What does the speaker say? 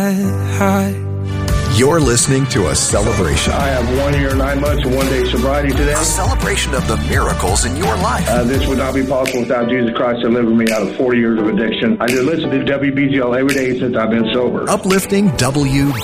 high. You're listening to a celebration. I have 1 year, 9 months, and 1 day sobriety today. A celebration of the miracles in your life. This would not be possible without Jesus Christ delivering me out of 40 years of addiction. I just listen to WBGL every day since I've been sober. Uplifting WB.